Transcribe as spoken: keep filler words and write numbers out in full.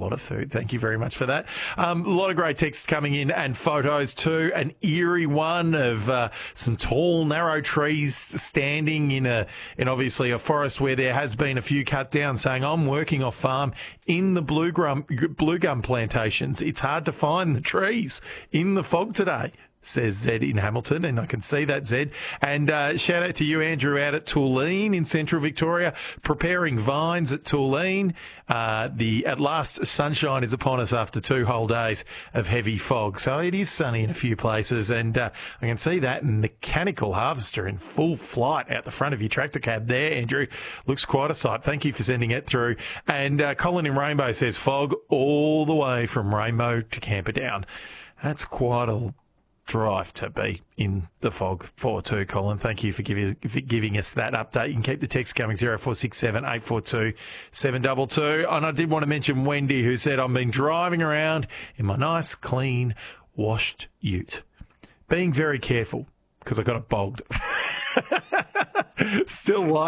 lot of food. Thank you very much for that. Um, a lot of great texts coming in and photos too. An eerie one of uh, some tall, narrow trees standing in a in obviously a forest where there has been a few cut down, saying, I'm working off farm in the blue gum, blue gum plantations. It's hard to find the trees in the fog today, says Zed in Hamilton, and I can see that, Zed. And uh, shout out to you, Andrew, out at Tuleen in central Victoria, preparing vines at Tuleen. Uh, the at last sunshine is upon us after two whole days of heavy fog. So it is sunny in a few places, and uh, I can see that mechanical harvester in full flight out the front of your tractor cab there, Andrew. Looks quite a sight. Thank you for sending it through. And uh, Colin in Rainbow says fog all the way from Rainbow to Camperdown. That's quite a drive to be in the fog for too, Colin. Thank you for giving, for giving us that update. You can keep the text coming, zero four six seven, eight four two, seven two two. And I did want to mention Wendy, who said, I've been driving around in my nice, clean, washed ute. Being very careful, because I got it bogged. Still like